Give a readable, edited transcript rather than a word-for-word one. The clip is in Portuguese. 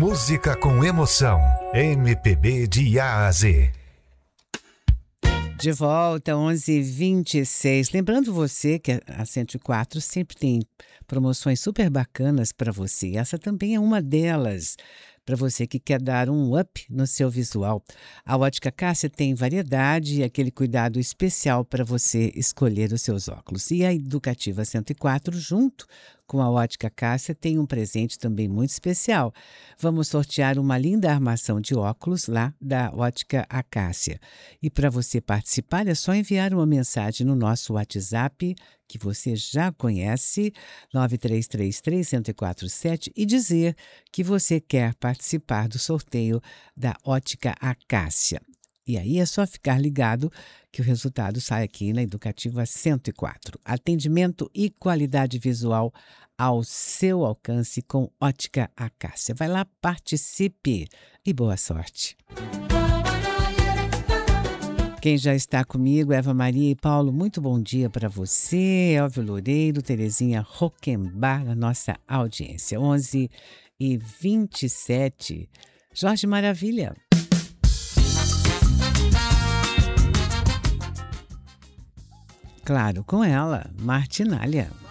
Música com emoção. MPB de A a Z. De volta, 11h26. Lembrando você que a 104 sempre tem promoções super bacanas para você. Essa também é uma delas, para você que quer dar um up no seu visual. A Ótica Cássia tem variedade e aquele cuidado especial para você escolher os seus óculos. E a Educativa 104, junto com a Ótica Cássia, tem um presente também muito especial. Vamos sortear uma linda armação de óculos lá da Ótica Acácia. E para você participar, é só enviar uma mensagem no nosso WhatsApp, que você já conhece, 9333-1047, e dizer que você quer participar do sorteio da Ótica Acácia. E aí é só ficar ligado que o resultado sai aqui na Educativa 104. Atendimento e qualidade visual ao seu alcance com Ótica Acácia. Vai lá, participe e boa sorte. Quem já está comigo, Eva Maria e Paulo, muito bom dia para você, Elvio Loureiro, Terezinha Roquembar, a nossa audiência. 11h27. Jorge Maravilha. Claro, com ela, Martinália.